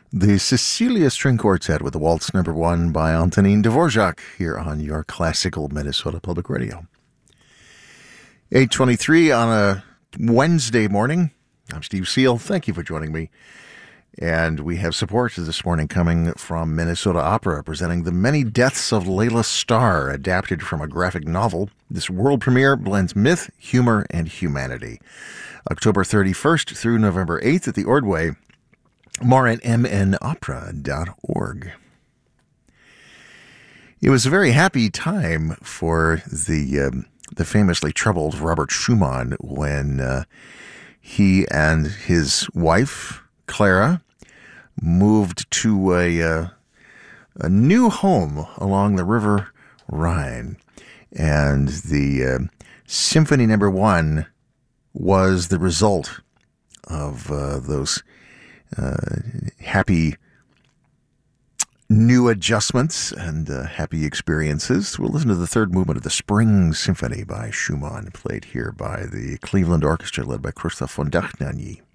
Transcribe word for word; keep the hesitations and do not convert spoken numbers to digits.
The Cecilia String Quartet with the Waltz Number One by Antonin Dvorak here on your classical Minnesota Public Radio. eight twenty-three on a Wednesday morning. I'm Steve Seal. Thank you for joining me. And we have support this morning coming from Minnesota Opera, presenting The Many Deaths of Layla Starr, adapted from a graphic novel. This world premiere blends myth, humor, and humanity. October thirty-first through November eighth at the Ordway. More at m n opera dot org. It was a very happy time for the um, the famously troubled Robert Schumann when uh, he and his wife, Clara, moved to a, uh, a new home along the River Rhine. And the uh, Symphony Number One was the result of uh, those Uh, happy new adjustments and uh, happy experiences. We'll listen to the third movement of the Spring Symphony by Schumann, played here by the Cleveland Orchestra led by Christoph von Dohnanyi.